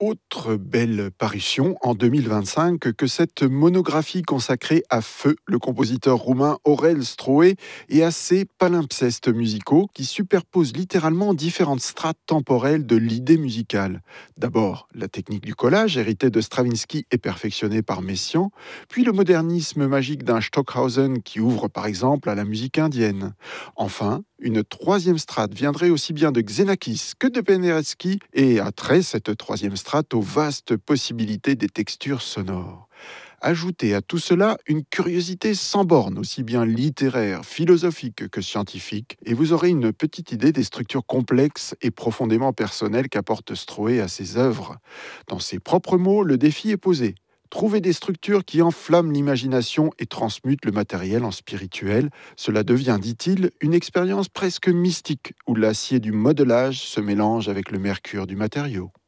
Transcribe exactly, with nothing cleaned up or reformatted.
Autre belle parution en deux mille vingt-cinq que cette monographie consacrée à feu le compositeur roumain Aurel Stroé et à ses palimpsestes musicaux qui superposent littéralement différentes strates temporelles de l'idée musicale. D'abord, la technique du collage héritée de Stravinsky et perfectionnée par Messiaen, puis le modernisme magique d'un Stockhausen qui ouvre par exemple à la musique indienne. Enfin, une troisième strate viendrait aussi bien de Xenakis que de Penderecki et attrait cette troisième strate aux vastes possibilités des textures sonores. Ajoutez à tout cela une curiosité sans borne, aussi bien littéraire, philosophique que scientifique, et vous aurez une petite idée des structures complexes et profondément personnelles qu'apporte Stroé à ses œuvres. Dans ses propres mots, le défi est posé. Trouver des structures qui enflamment l'imagination et transmutent le matériel en spirituel, cela devient, dit-il, une expérience presque mystique où l'acier du modelage se mélange avec le mercure du matériau.